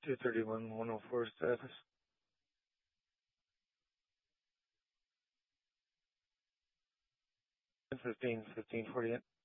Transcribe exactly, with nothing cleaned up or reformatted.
two thirty-one, one oh four status. fifteen, fifteen forty-eight.